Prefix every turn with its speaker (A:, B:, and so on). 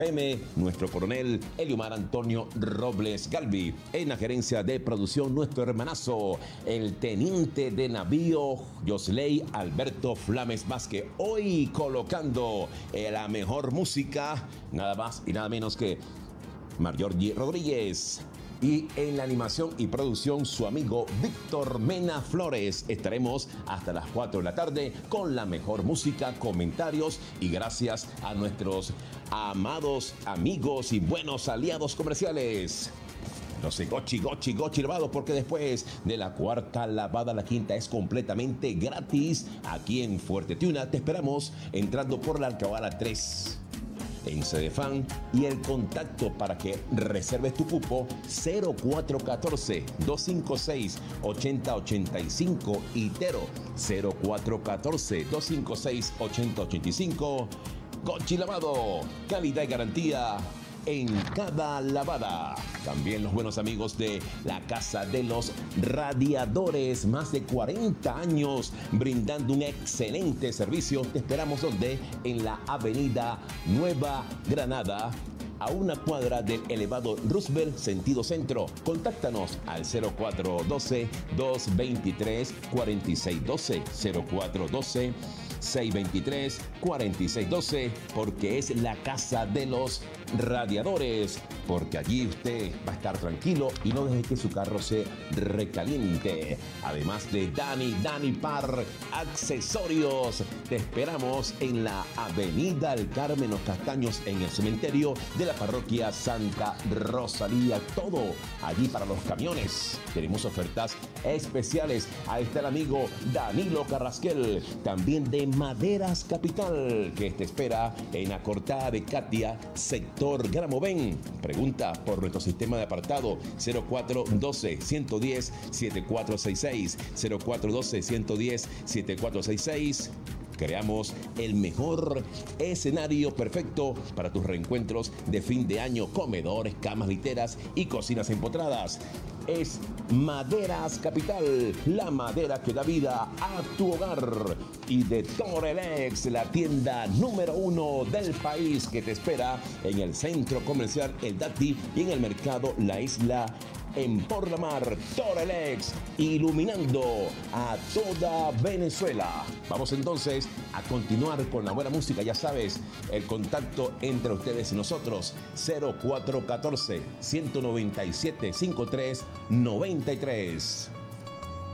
A: Nuestro coronel Eliomar Antonio Robles Galvi. En la gerencia de producción, nuestro hermanazo, el teniente de navío Yosley Alberto Flames Vázquez. Hoy colocando la mejor música, nada más y nada menos que Marjorie Rodríguez. Y en la animación y producción, su amigo Víctor Mena Flores. Estaremos hasta las 4 de la tarde con la mejor música, comentarios y gracias a nuestros amados amigos y buenos aliados comerciales. No sé, gochi lavado, porque después de la cuarta lavada, la quinta es completamente gratis. Aquí en Fuerte Tiuna te esperamos entrando por la Alcabala 3. En Cedefán, y el contacto para que reserves tu cupo 0414-256-8085 Itero 0414-256-8085. Gochi Lavado, calidad y garantía en cada lavada. También los buenos amigos de la Casa de los Radiadores, más de 40 años brindando un excelente servicio. Te esperamos donde, en la avenida Nueva Granada, a una cuadra del elevado Roosevelt, sentido centro. Contáctanos al 0412-223-4612, 0412-623-4612, porque es la Casa de los Radiadores, porque allí usted va a estar tranquilo y no deje que su carro se recaliente. Además de Dani Par Accesorios, te esperamos en la avenida El Carmen Los Castaños, en el cementerio de la parroquia Santa Rosalía. Todo allí para los camiones. Tenemos ofertas especiales. Ahí está el amigo Danilo Carrasquel, también de Maderas Capital, que te espera en la Cortada de Katia, sector Gramovén. Pregunta por nuestro sistema de apartado 0412-110-7466, 0412-110-7466. Creamos el mejor escenario perfecto para tus reencuentros de fin de año, comedores, camas literas y cocinas empotradas. Es Maderas Capital, la madera que da vida a tu hogar. Y de Torelex, la tienda número 1 del país, que te espera en el centro comercial El Dati y en el mercado La Isla, en Por la Mar. Torelex, iluminando a toda Venezuela. Vamos entonces a continuar con la buena música. Ya sabes, el contacto entre ustedes y nosotros, 0414-197-5393.